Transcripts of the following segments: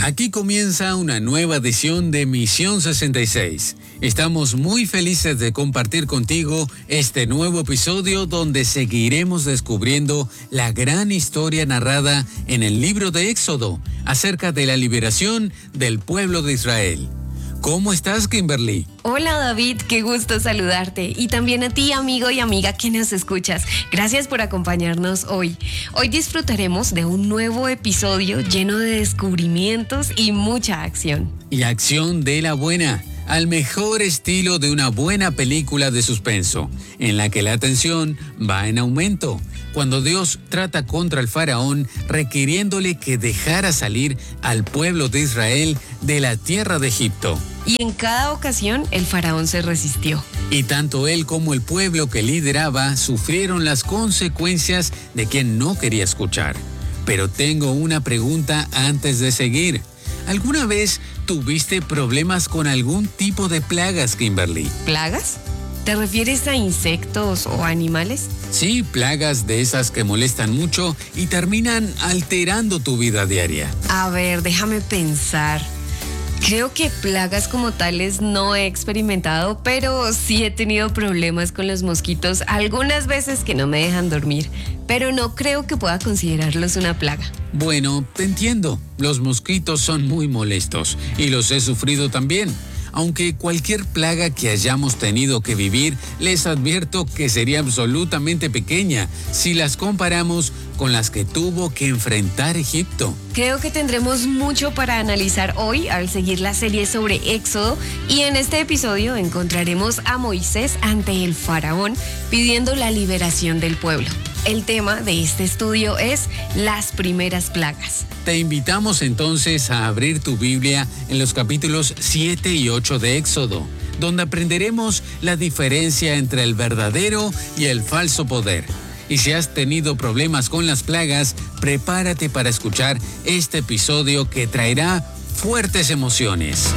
Aquí comienza una nueva edición de Misión 66. Estamos muy felices de compartir contigo este nuevo episodio donde seguiremos descubriendo la gran historia narrada en el libro de Éxodo acerca de la liberación del pueblo de Israel. ¿Cómo estás, Kimberly? Hola, David, qué gusto saludarte. Y también a ti, amigo y amiga que nos escuchas. Gracias por acompañarnos hoy. Hoy disfrutaremos de un nuevo episodio lleno de descubrimientos y mucha acción. Y acción de la buena, al mejor estilo de una buena película de suspenso, en la que la tensión va en aumento, cuando Dios trata contra el faraón requiriéndole que dejara salir al pueblo de Israel de la tierra de Egipto. Y en cada ocasión el faraón se resistió. Y tanto él como el pueblo que lideraba sufrieron las consecuencias de quien no quería escuchar. Pero tengo una pregunta antes de seguir. ¿Alguna vez tuviste problemas con algún tipo de plagas, Kimberly? ¿Plagas? ¿Te refieres a insectos o animales? Sí, plagas de esas que molestan mucho y terminan alterando tu vida diaria. A ver, déjame pensar. Creo que plagas como tales no he experimentado, pero sí he tenido problemas con los mosquitos algunas veces que no me dejan dormir, pero no creo que pueda considerarlos una plaga. Bueno, te entiendo. Los mosquitos son muy molestos y los he sufrido también. Aunque cualquier plaga que hayamos tenido que vivir, les advierto que sería absolutamente pequeña si las comparamos con las que tuvo que enfrentar Egipto. Creo que tendremos mucho para analizar hoy al seguir la serie sobre Éxodo, y en este episodio encontraremos a Moisés ante el faraón pidiendo la liberación del pueblo. El tema de este estudio es las primeras plagas. Te invitamos entonces a abrir tu Biblia en los capítulos 7 y 8 de Éxodo, donde aprenderemos la diferencia entre el verdadero y el falso poder. Y si has tenido problemas con las plagas, prepárate para escuchar este episodio que traerá fuertes emociones.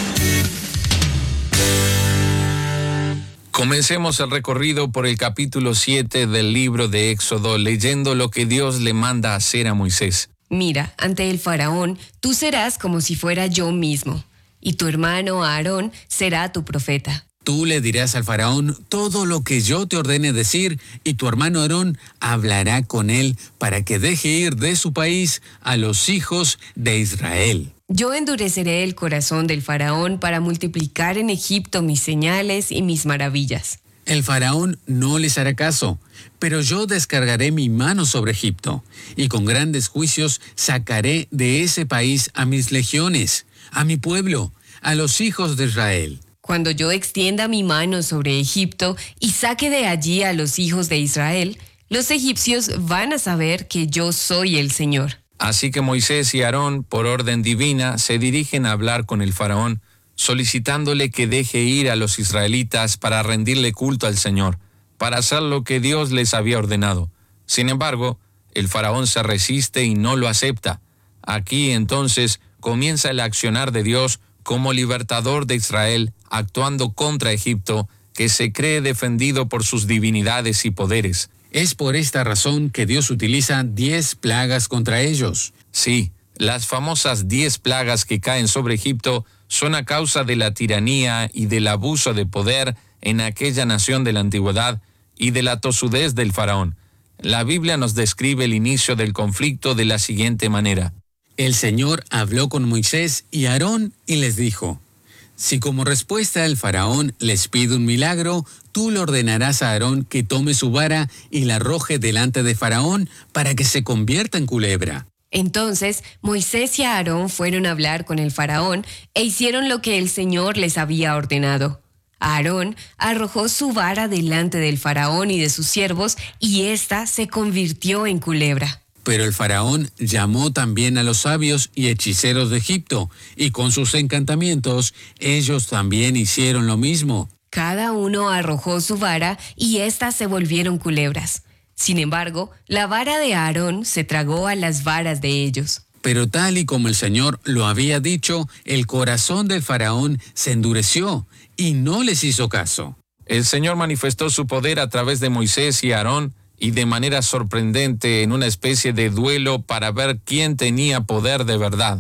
Comencemos el recorrido por el capítulo 7 del libro de Éxodo, leyendo lo que Dios le manda hacer a Moisés. Mira, ante el faraón, tú serás como si fuera yo mismo, y tu hermano Aarón será tu profeta. Tú le dirás al faraón todo lo que yo te ordene decir, y tu hermano Aarón hablará con él para que deje ir de su país a los hijos de Israel. Yo endureceré el corazón del faraón para multiplicar en Egipto mis señales y mis maravillas. El faraón no les hará caso, pero yo descargaré mi mano sobre Egipto, y con grandes juicios sacaré de ese país a mis legiones, a mi pueblo, a los hijos de Israel. Cuando yo extienda mi mano sobre Egipto y saque de allí a los hijos de Israel, los egipcios van a saber que yo soy el Señor. Así que Moisés y Aarón, por orden divina, se dirigen a hablar con el faraón, solicitándole que deje ir a los israelitas para rendirle culto al Señor, para hacer lo que Dios les había ordenado. Sin embargo, el faraón se resiste y no lo acepta. Aquí entonces comienza el accionar de Dios como libertador de Israel, actuando contra Egipto, que se cree defendido por sus divinidades y poderes. Es por esta razón que Dios utiliza 10 plagas contra ellos. Sí, las famosas 10 plagas que caen sobre Egipto son a causa de la tiranía y del abuso de poder en aquella nación de la antigüedad y de la tosudez del faraón. La Biblia nos describe el inicio del conflicto de la siguiente manera. El Señor habló con Moisés y Aarón y les dijo: si como respuesta el faraón les pide un milagro, tú le ordenarás a Aarón que tome su vara y la arroje delante de faraón para que se convierta en culebra. Entonces Moisés y Aarón fueron a hablar con el faraón e hicieron lo que el Señor les había ordenado. Aarón arrojó su vara delante del faraón y de sus siervos, y ésta se convirtió en culebra. Pero el faraón llamó también a los sabios y hechiceros de Egipto, y con sus encantamientos ellos también hicieron lo mismo. Cada uno arrojó su vara y éstas se volvieron culebras. Sin embargo, la vara de Aarón se tragó a las varas de ellos. Pero tal y como el Señor lo había dicho, el corazón del faraón se endureció y no les hizo caso. El Señor manifestó su poder a través de Moisés y Aarón, y de manera sorprendente en una especie de duelo para ver quién tenía poder de verdad.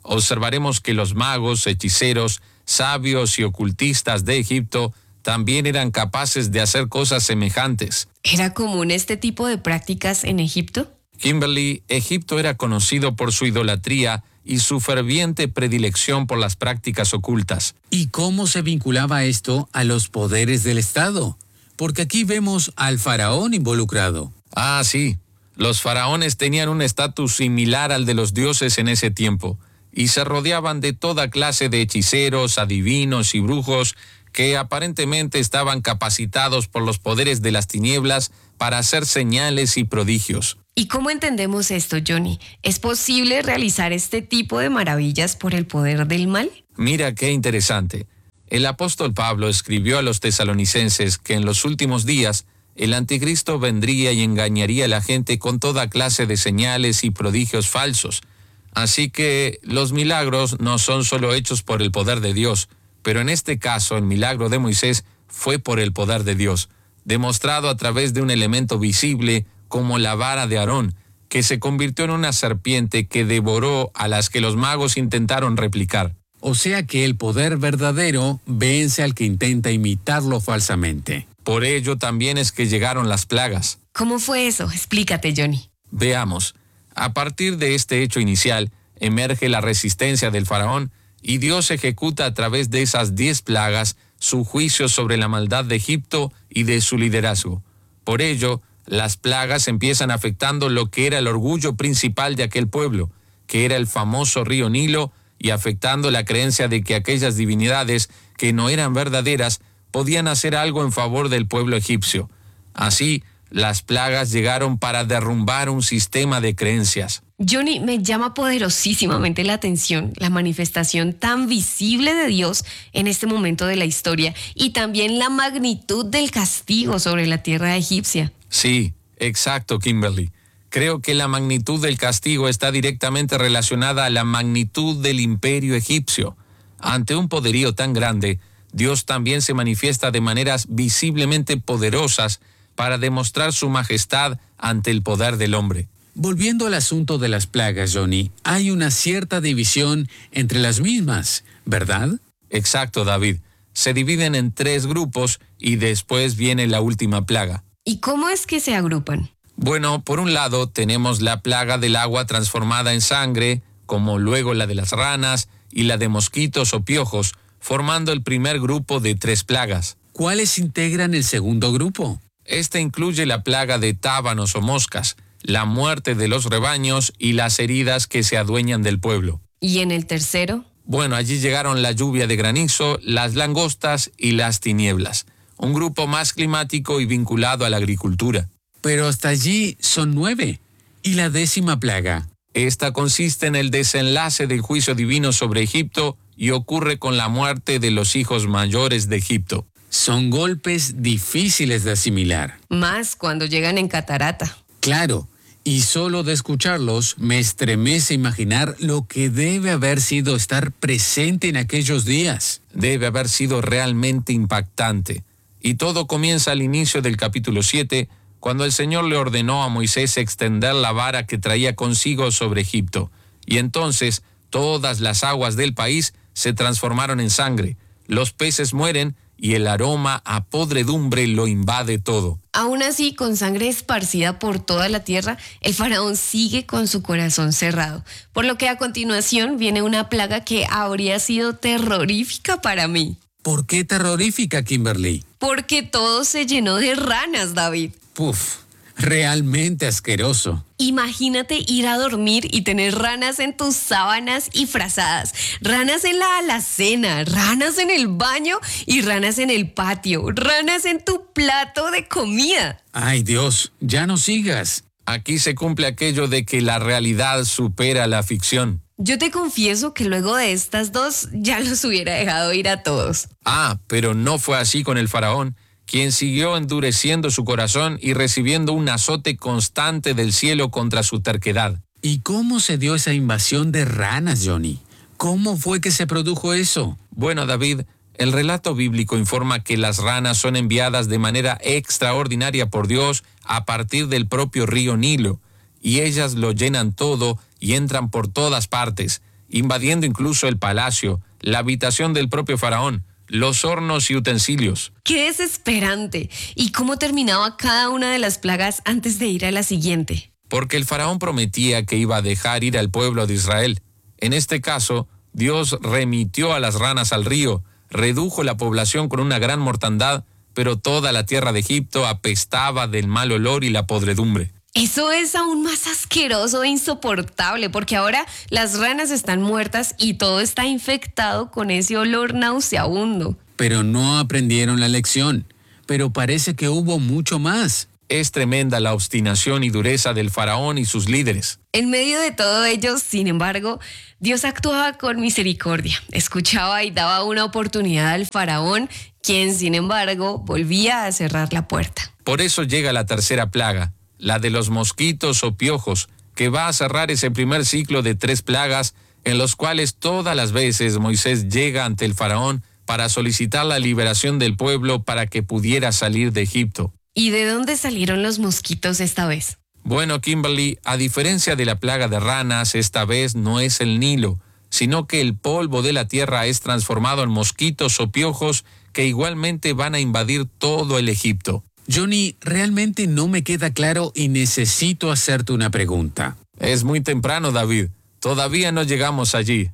observaremos que los magos, hechiceros, sabios y ocultistas de Egipto también eran capaces de hacer cosas semejantes. ¿Era común este tipo de prácticas en Egipto? Kimberly, Egipto era conocido por su idolatría y su ferviente predilección por las prácticas ocultas. ¿Y cómo se vinculaba esto a los poderes del Estado? Porque aquí vemos al faraón involucrado. Ah, sí. Los faraones tenían un estatus similar al de los dioses en ese tiempo, y se rodeaban de toda clase de hechiceros, adivinos y brujos que aparentemente estaban capacitados por los poderes de las tinieblas para hacer señales y prodigios. ¿Y cómo entendemos esto, Johnny? ¿Es posible realizar este tipo de maravillas por el poder del mal? Mira qué interesante. El apóstol Pablo escribió a los tesalonicenses que en los últimos días el anticristo vendría y engañaría a la gente con toda clase de señales y prodigios falsos. Así que los milagros no son solo hechos por el poder de Dios, pero en este caso el milagro de Moisés fue por el poder de Dios, demostrado a través de un elemento visible como la vara de Aarón, que se convirtió en una serpiente que devoró a las que los magos intentaron replicar. O sea que el poder verdadero vence al que intenta imitarlo falsamente. Por ello también es que llegaron las plagas. ¿Cómo fue eso? Explícate, Johnny. Veamos. A partir de este hecho inicial, emerge la resistencia del faraón y Dios ejecuta a través de esas 10 plagas su juicio sobre la maldad de Egipto y de su liderazgo. Por ello, las plagas empiezan afectando lo que era el orgullo principal de aquel pueblo, que era el famoso río Nilo, y afectando la creencia de que aquellas divinidades que no eran verdaderas podían hacer algo en favor del pueblo egipcio. Así, las plagas llegaron para derrumbar un sistema de creencias. Johnny, me llama poderosísimamente la atención la manifestación tan visible de Dios en este momento de la historia y también la magnitud del castigo sobre la tierra egipcia. Sí, exacto, Kimberly. Creo que la magnitud del castigo está directamente relacionada a la magnitud del imperio egipcio. Ante un poderío tan grande, Dios también se manifiesta de maneras visiblemente poderosas para demostrar su majestad ante el poder del hombre. Volviendo al asunto de las plagas, Johnny, hay una cierta división entre las mismas, ¿verdad? Exacto, David. Se dividen en 3 grupos y después viene la última plaga. ¿Y cómo es que se agrupan? Bueno, por un lado tenemos la plaga del agua transformada en sangre, como luego la de las ranas y la de mosquitos o piojos, formando el primer grupo de 3 plagas. ¿Cuáles integran el segundo grupo? Este incluye la plaga de tábanos o moscas, la muerte de los rebaños y las heridas que se adueñan del pueblo. ¿Y en el tercero? Bueno, allí llegaron la lluvia de granizo, las langostas y las tinieblas, un grupo más climático y vinculado a la agricultura. Pero hasta allí son 9. ¿Y la 10ª plaga? Esta consiste en el desenlace del juicio divino sobre Egipto y ocurre con la muerte de los hijos mayores de Egipto. Son golpes difíciles de asimilar. Más cuando llegan en catarata. Claro, y solo de escucharlos me estremece imaginar lo que debe haber sido estar presente en aquellos días. Debe haber sido realmente impactante. Y todo comienza al inicio del capítulo 7, cuando el Señor le ordenó a Moisés extender la vara que traía consigo sobre Egipto. Y entonces todas las aguas del país se transformaron en sangre, los peces mueren y el aroma a podredumbre lo invade todo. Aún así, con sangre esparcida por toda la tierra, el faraón sigue con su corazón cerrado. Por lo que a continuación viene una plaga que habría sido terrorífica para mí. ¿Por qué terrorífica, Kimberly? Porque todo se llenó de ranas, David. Puf, realmente asqueroso. Imagínate ir a dormir y tener ranas en tus sábanas y frazadas, ranas en la alacena, ranas en el baño y ranas en el patio, ranas en tu plato de comida. Ay, Dios, ya no sigas. Aquí se cumple aquello de que la realidad supera la ficción. Yo te confieso que luego de estas 2 ya los hubiera dejado ir a todos. Ah, pero no fue así con el faraón, quien siguió endureciendo su corazón y recibiendo un azote constante del cielo contra su terquedad. ¿Y cómo se dio esa invasión de ranas, Johnny? ¿Cómo fue que se produjo eso? Bueno, David, el relato bíblico informa que las ranas son enviadas de manera extraordinaria por Dios a partir del propio río Nilo, y ellas lo llenan todo y entran por todas partes, invadiendo incluso el palacio, la habitación del propio faraón, los hornos y utensilios. ¡Qué desesperante! ¿Y cómo terminaba cada una de las plagas antes de ir a la siguiente? Porque el faraón prometía que iba a dejar ir al pueblo de Israel. En este caso, Dios remitió a las ranas al río, redujo la población con una gran mortandad, pero toda la tierra de Egipto apestaba del mal olor y la podredumbre. Eso es aún más asqueroso e insoportable, porque ahora las ranas están muertas y todo está infectado con ese olor nauseabundo. Pero no aprendieron la lección. Pero parece que hubo mucho más. Es tremenda la obstinación y dureza del faraón y sus líderes. En medio de todo ello, sin embargo, Dios actuaba con misericordia, escuchaba y daba una oportunidad al faraón, quien, sin embargo, volvía a cerrar la puerta. Por eso llega la tercera plaga, la de los mosquitos o piojos, que va a cerrar ese primer ciclo de 3 plagas, en los cuales todas las veces Moisés llega ante el faraón para solicitar la liberación del pueblo para que pudiera salir de Egipto. ¿Y de dónde salieron los mosquitos esta vez? Bueno, Kimberly, a diferencia de la plaga de ranas, esta vez no es el Nilo, sino que el polvo de la tierra es transformado en mosquitos o piojos que igualmente van a invadir todo el Egipto. Johnny, realmente no me queda claro y necesito hacerte una pregunta. Es muy temprano, David. Todavía no llegamos allí.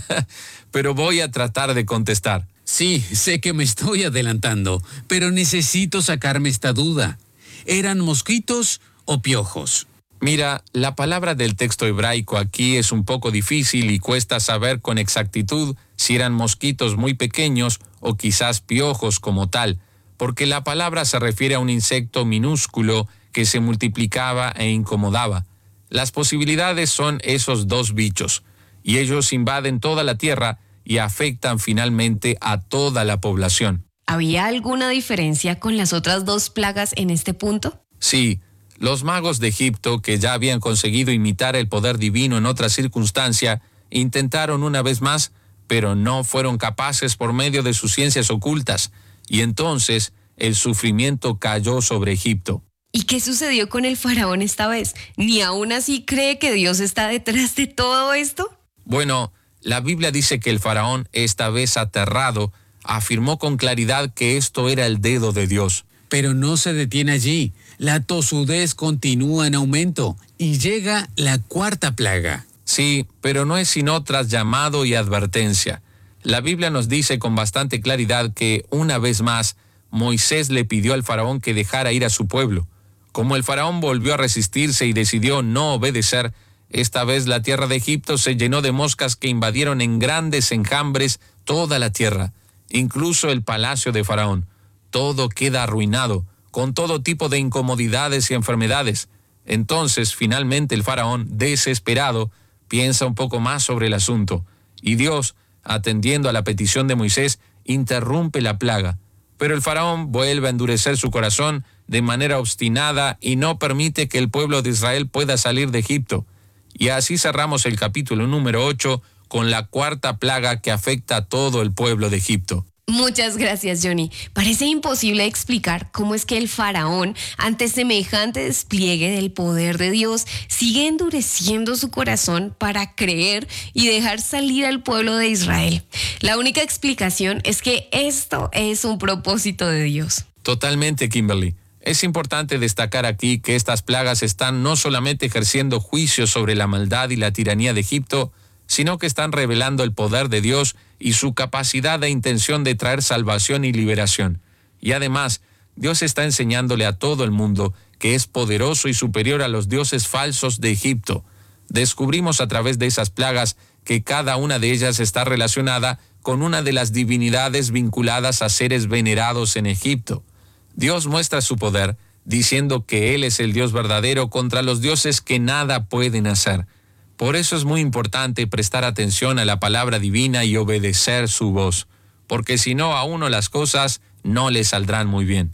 Pero voy a tratar de contestar. Sí, sé que me estoy adelantando, pero necesito sacarme esta duda. ¿Eran mosquitos o piojos? Mira, la palabra del texto hebraico aquí es un poco difícil y cuesta saber con exactitud si eran mosquitos muy pequeños o quizás piojos como tal, porque la palabra se refiere a un insecto minúsculo que se multiplicaba e incomodaba. Las posibilidades son esos 2 bichos, y ellos invaden toda la tierra y afectan finalmente a toda la población. ¿Había alguna diferencia con las otras 2 plagas en este punto? Sí, los magos de Egipto, que ya habían conseguido imitar el poder divino en otra circunstancia, intentaron una vez más, pero no fueron capaces por medio de sus ciencias ocultas, y entonces el sufrimiento cayó sobre Egipto. ¿Y qué sucedió con el faraón esta vez? ¿Ni aún así cree que Dios está detrás de todo esto? Bueno, la Biblia dice que el faraón, esta vez aterrado, afirmó con claridad que esto era el dedo de Dios. Pero no se detiene allí. La tosudez continúa en aumento y llega la 4ª plaga. Sí, pero no es sino tras llamado y advertencia. La Biblia nos dice con bastante claridad que, una vez más, Moisés le pidió al faraón que dejara ir a su pueblo. Como el faraón volvió a resistirse y decidió no obedecer, esta vez la tierra de Egipto se llenó de moscas que invadieron en grandes enjambres toda la tierra, incluso el palacio de faraón. Todo queda arruinado, con todo tipo de incomodidades y enfermedades. Entonces, finalmente el faraón, desesperado, piensa un poco más sobre el asunto, y Dios, atendiendo a la petición de Moisés, interrumpe la plaga. Pero el faraón vuelve a endurecer su corazón de manera obstinada y no permite que el pueblo de Israel pueda salir de Egipto. Y así cerramos el capítulo número 8 con la 4ª plaga que afecta a todo el pueblo de Egipto. Muchas gracias, Johnny. Parece imposible explicar cómo es que el faraón, ante semejante despliegue del poder de Dios, sigue endureciendo su corazón para creer y dejar salir al pueblo de Israel. La única explicación es que esto es un propósito de Dios. Totalmente, Kimberly. Es importante destacar aquí que estas plagas están no solamente ejerciendo juicio sobre la maldad y la tiranía de Egipto, sino que están revelando el poder de Dios y su capacidad e intención de traer salvación y liberación. Y además, Dios está enseñándole a todo el mundo que es poderoso y superior a los dioses falsos de Egipto. Descubrimos a través de esas plagas que cada una de ellas está relacionada con una de las divinidades vinculadas a seres venerados en Egipto. Dios muestra su poder, diciendo que Él es el Dios verdadero contra los dioses que nada pueden hacer. Por eso es muy importante prestar atención a la palabra divina y obedecer su voz, porque si no, a uno las cosas no le saldrán muy bien.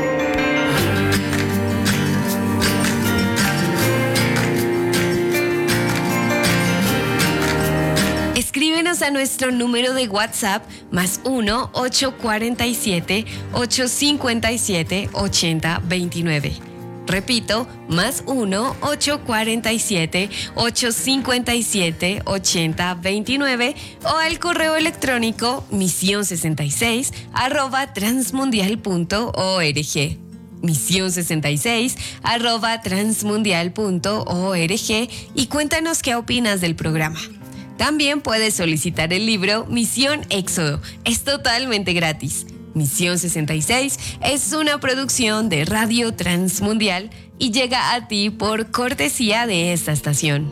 Escríbenos a nuestro número de WhatsApp +1 847 857 8029. Repito, +1 847 857 8029 o al correo electrónico mision66@transmundial.org. mision66@transmundial.org y cuéntanos qué opinas del programa. También puedes solicitar el libro Misión Éxodo. Es totalmente gratis. Misión 66 es una producción de Radio Transmundial y llega a ti por cortesía de esta estación.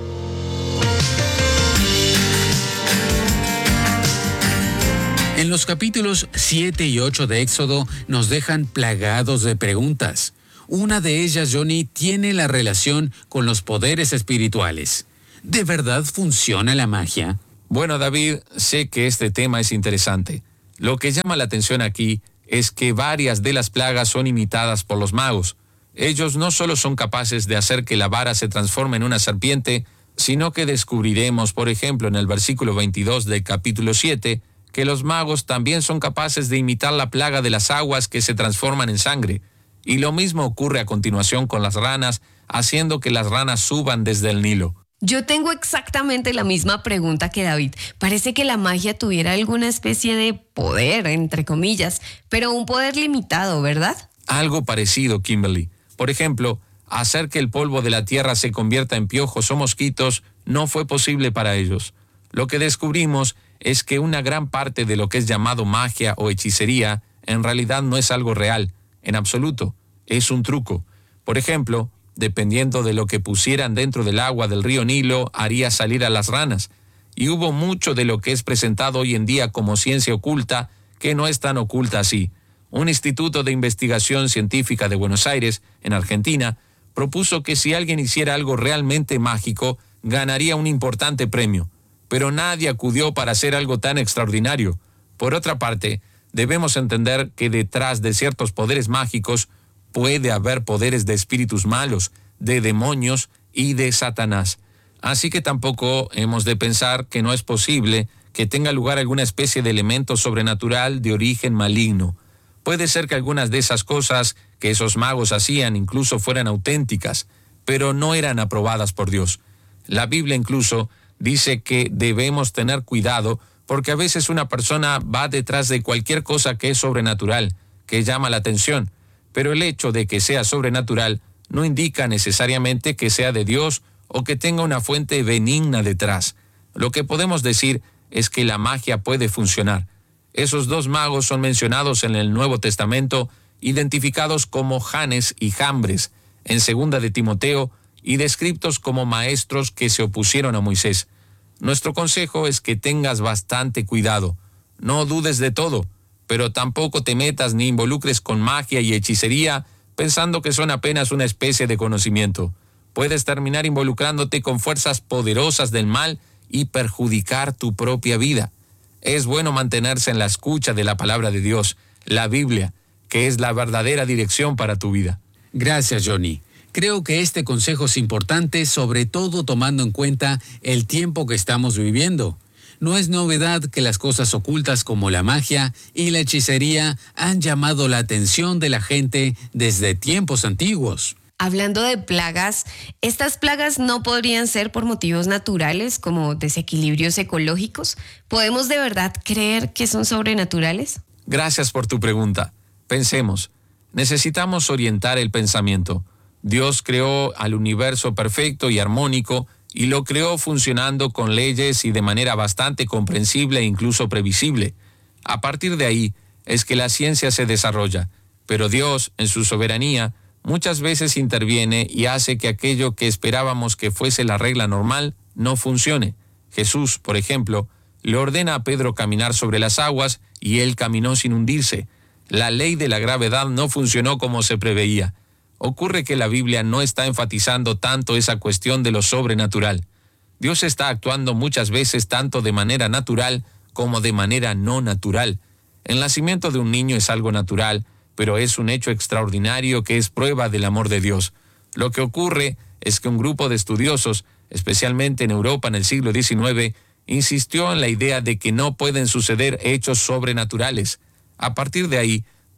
En los capítulos 7 y 8 de Éxodo nos dejan plagados de preguntas. Una de ellas, Johnny, tiene la relación con los poderes espirituales. ¿De verdad funciona la magia? Bueno, David, sé que este tema es interesante. Lo que llama la atención aquí es que varias de las plagas son imitadas por los magos. Ellos no solo son capaces de hacer que la vara se transforme en una serpiente, sino que descubriremos, por ejemplo, en el versículo 22 del capítulo 7, que los magos también son capaces de imitar la plaga de las aguas que se transforman en sangre. Y lo mismo ocurre a continuación con las ranas, haciendo que las ranas suban desde el Nilo. Yo tengo exactamente la misma pregunta que David. Parece que la magia tuviera alguna especie de poder, entre comillas, pero un poder limitado, ¿verdad? Algo parecido, Kimberly. Por ejemplo, hacer que el polvo de la tierra se convierta en piojos o mosquitos no fue posible para ellos. Lo que descubrimos es que una gran parte de lo que es llamado magia o hechicería en realidad no es algo real, en absoluto. Es un truco. Por ejemplo, dependiendo de lo que pusieran dentro del agua del río Nilo, haría salir a las ranas. Y hubo mucho de lo que es presentado hoy en día como ciencia oculta que no es tan oculta así. Un instituto de investigación científica de Buenos Aires, en Argentina, propuso que si alguien hiciera algo realmente mágico, ganaría un importante premio. Pero nadie acudió para hacer algo tan extraordinario. Por otra parte, debemos entender que detrás de ciertos poderes mágicos puede haber poderes de espíritus malos, de demonios y de Satanás. Así que tampoco hemos de pensar que no es posible que tenga lugar alguna especie de elemento sobrenatural de origen maligno. Puede ser que algunas de esas cosas que esos magos hacían incluso fueran auténticas, pero no eran aprobadas por Dios. La Biblia incluso dice que debemos tener cuidado porque a veces una persona va detrás de cualquier cosa que es sobrenatural, que llama la atención, pero el hecho de que sea sobrenatural no indica necesariamente que sea de Dios o que tenga una fuente benigna detrás. Lo que podemos decir es que la magia puede funcionar. Esos dos magos son mencionados en el Nuevo Testamento, identificados como Janes y Jambres, en 2 de Timoteo, y descritos como maestros que se opusieron a Moisés. Nuestro consejo es que tengas bastante cuidado. No dudes de todo, pero tampoco te metas ni involucres con magia y hechicería pensando que son apenas una especie de conocimiento. Puedes terminar involucrándote con fuerzas poderosas del mal y perjudicar tu propia vida. Es bueno mantenerse en la escucha de la palabra de Dios, la Biblia, que es la verdadera dirección para tu vida. Gracias, Johnny. Creo que este consejo es importante, sobre todo tomando en cuenta el tiempo que estamos viviendo. No es novedad que las cosas ocultas como la magia y la hechicería han llamado la atención de la gente desde tiempos antiguos. Hablando de plagas, ¿estas plagas no podrían ser por motivos naturales como desequilibrios ecológicos? ¿Podemos de verdad creer que son sobrenaturales? Gracias por tu pregunta. Pensemos, necesitamos orientar el pensamiento. Dios creó al universo perfecto y armónico y lo creó funcionando con leyes y de manera bastante comprensible e incluso previsible. A partir de ahí es que la ciencia se desarrolla, pero Dios, en su soberanía, muchas veces interviene y hace que aquello que esperábamos que fuese la regla normal no funcione. Jesús, por ejemplo, le ordena a Pedro caminar sobre las aguas y él caminó sin hundirse. La ley de la gravedad no funcionó como se preveía. Ocurre que la Biblia no está enfatizando tanto esa cuestión de lo sobrenatural. Dios está actuando muchas veces tanto de manera natural como de manera no natural. El nacimiento de un niño es algo natural, pero es un hecho extraordinario que es prueba del amor de Dios. Lo que ocurre es que un grupo de estudiosos, especialmente en Europa en el siglo XIX, insistió en la idea de que no pueden suceder hechos sobrenaturales. A partir de ahí,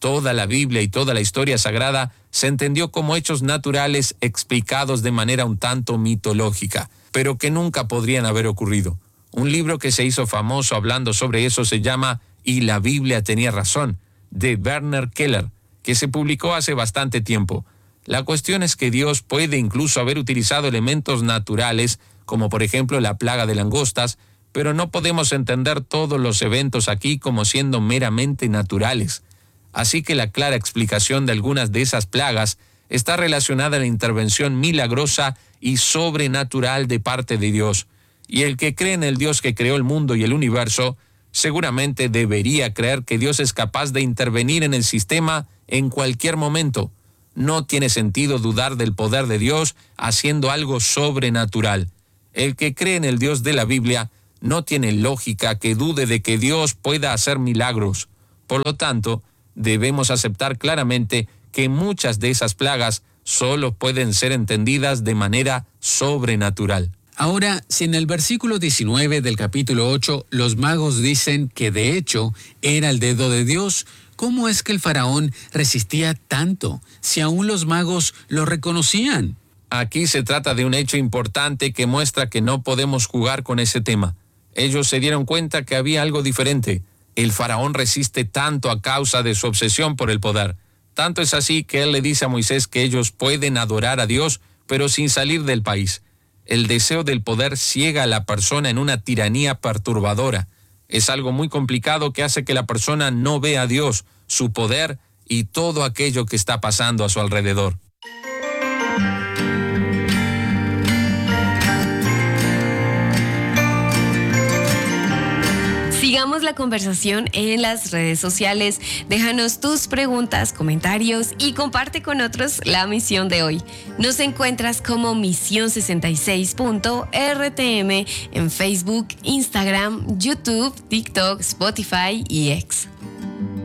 Toda la Biblia y toda la historia sagrada se entendió como hechos naturales explicados de manera un tanto mitológica, pero que nunca podrían haber ocurrido. Un libro que se hizo famoso hablando sobre eso se llama Y la Biblia tenía razón, de Werner Keller, que se publicó hace bastante tiempo. La cuestión es que Dios puede incluso haber utilizado elementos naturales, como por ejemplo la plaga de langostas, pero no podemos entender todos los eventos aquí como siendo meramente naturales. Así que la clara explicación de algunas de esas plagas está relacionada a la intervención milagrosa y sobrenatural de parte de Dios. Y el que cree en el Dios que creó el mundo y el universo, seguramente debería creer que Dios es capaz de intervenir en el sistema en cualquier momento. No tiene sentido dudar del poder de Dios haciendo algo sobrenatural. El que cree en el Dios de la Biblia no tiene lógica que dude de que Dios pueda hacer milagros. Por lo tanto, debemos aceptar claramente que muchas de esas plagas solo pueden ser entendidas de manera sobrenatural. Ahora, si en el versículo 19 del capítulo 8 los magos dicen que de hecho era el dedo de Dios, ¿cómo es que el faraón resistía tanto si aún los magos lo reconocían? Aquí se trata de un hecho importante que muestra que no podemos jugar con ese tema. Ellos se dieron cuenta que había algo diferente. El faraón resiste tanto a causa de su obsesión por el poder. Tanto es así que él le dice a Moisés que ellos pueden adorar a Dios, pero sin salir del país. El deseo del poder ciega a la persona en una tiranía perturbadora. Es algo muy complicado que hace que la persona no vea a Dios, su poder y todo aquello que está pasando a su alrededor. Sigamos la conversación en las redes sociales. Déjanos tus preguntas, comentarios y comparte con otros la misión de hoy. Nos encuentras como Misión66.rtm en Facebook, Instagram, YouTube, TikTok, Spotify y X.